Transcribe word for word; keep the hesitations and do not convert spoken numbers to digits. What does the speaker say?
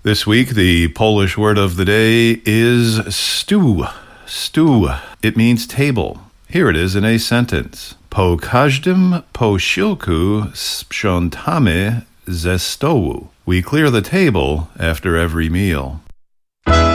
This week, the Polish word of the day is stół. Stół. It means table. Here it is in a sentence. Po każdym posiłku sprzątamy ze stołu. We clear the table after every meal.